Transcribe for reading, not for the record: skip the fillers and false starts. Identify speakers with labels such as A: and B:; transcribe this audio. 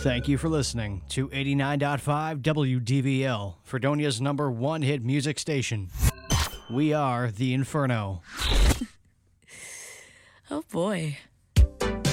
A: Thank you for listening to 89.5 WDVL, Fredonia's #1 hit music station. We are the Inferno.
B: Oh boy.